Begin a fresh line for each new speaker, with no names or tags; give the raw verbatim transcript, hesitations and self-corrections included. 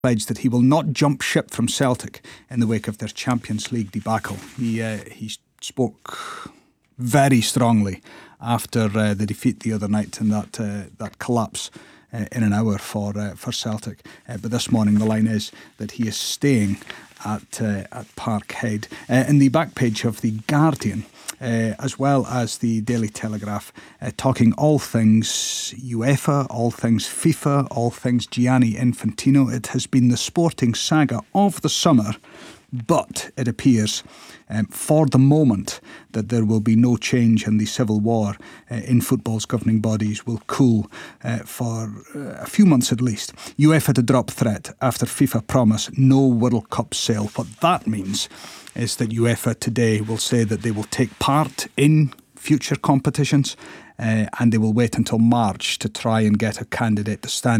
pledged that he will not jump ship from Celtic in the wake of their Champions League debacle. He uh, he spoke very strongly after uh, the defeat the other night and that uh, that collapse uh, in an hour for uh, for Celtic. Uh, but this morning the line is that he is staying at uh, at Parkhead. Uh, in the back page of the Guardian, Uh, as well as the Daily Telegraph, uh, talking all things UEFA, all things FIFA, all things Gianni Infantino. It has been the sporting saga of the summer, but it appears um, for the moment that there will be no change, and the civil war uh, in football's governing bodies will cool uh, for uh, a few months at least. UEFA to drop threat after FIFA promise no World Cup sale. What that means is that UEFA today will say that they will take part in future competitions uh, and they will wait until March to try and get a candidate to stand